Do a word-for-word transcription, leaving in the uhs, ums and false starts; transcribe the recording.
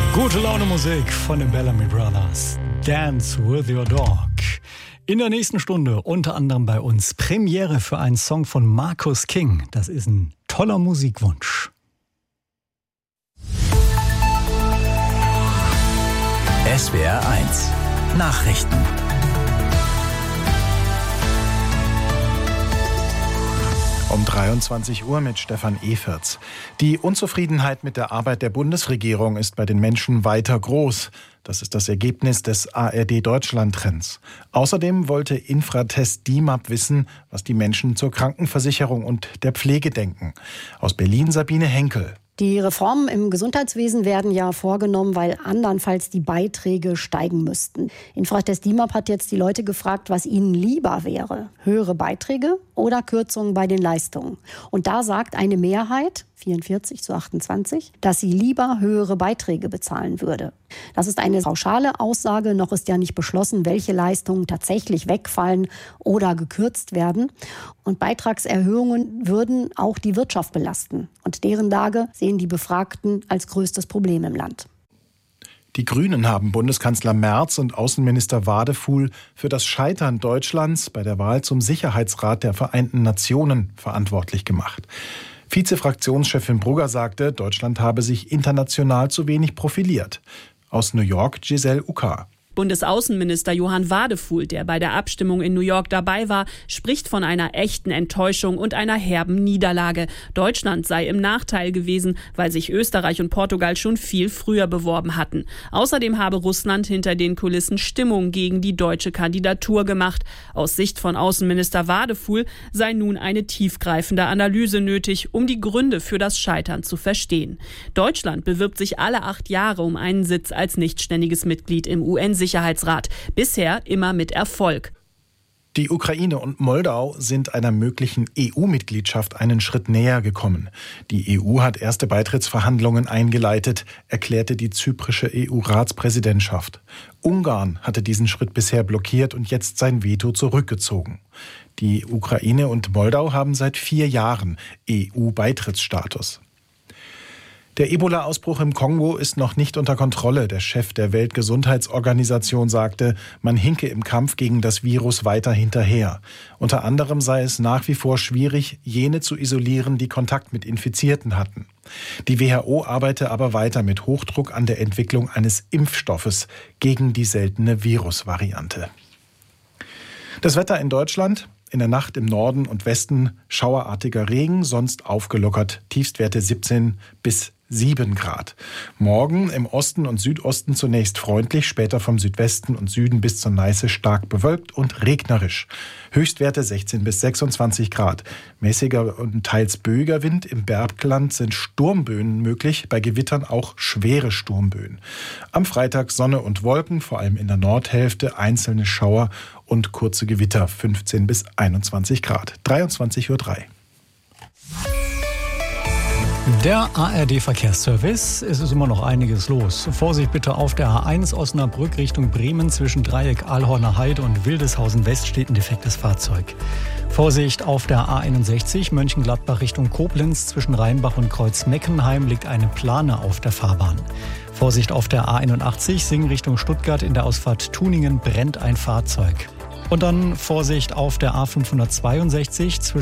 Gute Laune Musik von den Bellamy Brothers. Dance with your dog. In der nächsten Stunde unter anderem bei uns Premiere für einen Song von Marcus King. Das ist ein toller Musikwunsch. S W R eins Nachrichten. Um dreiundzwanzig Uhr mit Stefan Eferts. Die Unzufriedenheit mit der Arbeit der Bundesregierung ist bei den Menschen weiter groß. Das ist das Ergebnis des A R D-Deutschland-Trends. Außerdem wollte Infratest D I M A P wissen, was die Menschen zur Krankenversicherung und der Pflege denken. Aus Berlin Sabine Henkel. Die Reformen im Gesundheitswesen werden ja vorgenommen, weil andernfalls die Beiträge steigen müssten. Infratest D I M A P hat jetzt die Leute gefragt, was ihnen lieber wäre. Höhere Beiträge oder Kürzungen bei den Leistungen. Und da sagt eine Mehrheit, vierundvierzig zu achtundzwanzig, dass sie lieber höhere Beiträge bezahlen würde. Das ist eine pauschale Aussage. Noch ist ja nicht beschlossen, welche Leistungen tatsächlich wegfallen oder gekürzt werden. Und Beitragserhöhungen würden auch die Wirtschaft belasten. Und deren Lage sehen die Befragten als größtes Problem im Land. Die Grünen haben Bundeskanzler Merz und Außenminister Wadefuhl für das Scheitern Deutschlands bei der Wahl zum Sicherheitsrat der Vereinten Nationen verantwortlich gemacht. Vizefraktionschefin Brugger sagte, Deutschland habe sich international zu wenig profiliert. Aus New York Giselle Uka. Bundesaußenminister Johann Wadefuhl, der bei der Abstimmung in New York dabei war, spricht von einer echten Enttäuschung und einer herben Niederlage. Deutschland sei im Nachteil gewesen, weil sich Österreich und Portugal schon viel früher beworben hatten. Außerdem habe Russland hinter den Kulissen Stimmung gegen die deutsche Kandidatur gemacht. Aus Sicht von Außenminister Wadefuhl sei nun eine tiefgreifende Analyse nötig, um die Gründe für das Scheitern zu verstehen. Deutschland bewirbt sich alle acht Jahre um einen Sitz als nichtständiges Mitglied im U N-Sicherheitsrat. Sicherheitsrat. Bisher immer mit Erfolg. Die Ukraine und Moldau sind einer möglichen E U-Mitgliedschaft einen Schritt näher gekommen. Die E U hat erste Beitrittsverhandlungen eingeleitet, erklärte die zyprische E U-Ratspräsidentschaft. Ungarn hatte diesen Schritt bisher blockiert und jetzt sein Veto zurückgezogen. Die Ukraine und Moldau haben seit vier Jahren E U-Beitrittsstatus. Der Ebola-Ausbruch im Kongo ist noch nicht unter Kontrolle. Der Chef der Weltgesundheitsorganisation sagte, man hinke im Kampf gegen das Virus weiter hinterher. Unter anderem sei es nach wie vor schwierig, jene zu isolieren, die Kontakt mit Infizierten hatten. Die W H O arbeite aber weiter mit Hochdruck an der Entwicklung eines Impfstoffes gegen die seltene Virusvariante. Das Wetter in Deutschland: in der Nacht im Norden und Westen schauerartiger Regen, sonst aufgelockert, Tiefstwerte siebzehn bis sieben Grad. Morgen im Osten und Südosten zunächst freundlich, später vom Südwesten und Süden bis zur Neiße stark bewölkt und regnerisch. Höchstwerte sechzehn bis sechsundzwanzig Grad. Mäßiger und teils böiger Wind. Im Bergland sind Sturmböen möglich, bei Gewittern auch schwere Sturmböen. Am Freitag Sonne und Wolken, vor allem in der Nordhälfte, einzelne Schauer und kurze Gewitter, fünfzehn bis einundzwanzig Grad. dreiundzwanzig Uhr drei. Der A R D-Verkehrsservice, es ist immer noch einiges los. Vorsicht bitte auf der A eins Osnabrück Richtung Bremen zwischen Dreieck Alhorner Heide und Wildeshausen West steht ein defektes Fahrzeug. Vorsicht auf der A einundsechzig Mönchengladbach Richtung Koblenz zwischen Rheinbach und Kreuz Meckenheim liegt eine Plane auf der Fahrbahn. Vorsicht auf der A einundachtzig Sing Richtung Stuttgart in der Ausfahrt Tuningen brennt ein Fahrzeug. Und dann Vorsicht auf der A fünfhundertzweiundsechzig zwischen